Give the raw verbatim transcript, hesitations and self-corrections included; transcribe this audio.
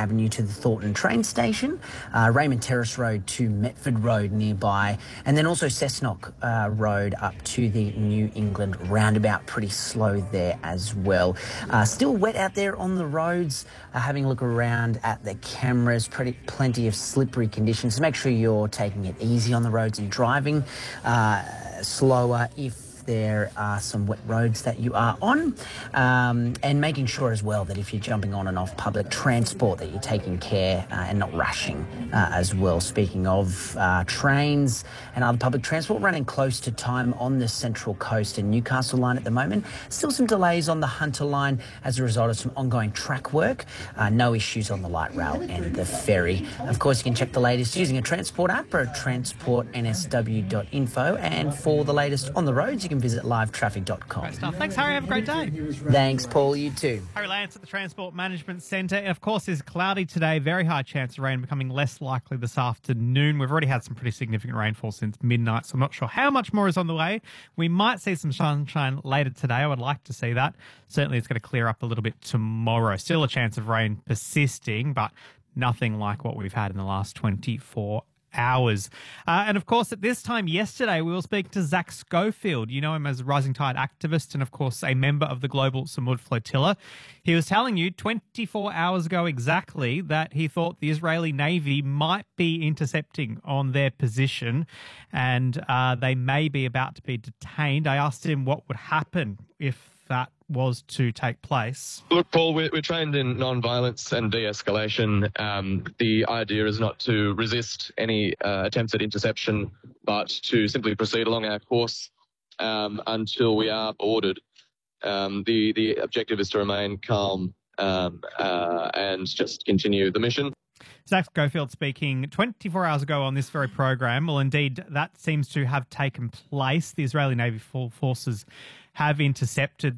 Avenue to the Thornton train station, uh, Raymond Terrace Road to Metford Road nearby, and then also Cessnock uh, Road up to the New England roundabout. Pretty slow there as well. Uh, still wet out there on the roads. Uh, having a look around at the cameras, pretty plenty of slippery conditions. So make sure you're taking it easy on the roads and driving uh, slower if there are some wet roads that you are on, um, and making sure as well that if you're jumping on and off public transport that you're taking care uh, and not rushing uh, as well. Speaking of uh, trains and other public transport running close to time on the Central Coast and Newcastle line at the moment. Still some delays on the Hunter line as a result of some ongoing track work. Uh, no issues on the light rail and the ferry. Of course, you can check the latest using a transport app or transport n s w dot info, and for the latest on the roads you can visit live traffic dot com. Great stuff. Thanks, Harry. Have a great day. Thanks, Paul. You too. Harry Lance at the Transport Management Centre. Of course, it's cloudy today. Very high chance of rain, becoming less likely this afternoon. We've already had some pretty significant rainfall since midnight, so I'm not sure how much more is on the way. We might see some sunshine later today. I would like to see that. Certainly, it's going to clear up a little bit tomorrow. Still a chance of rain persisting, but nothing like what we've had in the last twenty-four hours. Uh, and of course, at this time yesterday, we will speak to Zach Schofield. You know him as a Rising Tide activist and, of course, a member of the Global Samud Flotilla. He was telling you twenty-four hours ago exactly that he thought the Israeli Navy might be intercepting on their position, and uh, they may be about to be detained. I asked him what would happen if that was to take place. Look, Paul, we're, we're trained in non-violence and de-escalation. Um, the idea is not to resist any uh, attempts at interception, but to simply proceed along our course um, until we are boarded. Um, the, the objective is to remain calm um, uh, and just continue the mission. Zach Schofield speaking twenty-four hours ago on this very program. Well, indeed, that seems to have taken place. The Israeli Navy forces have intercepted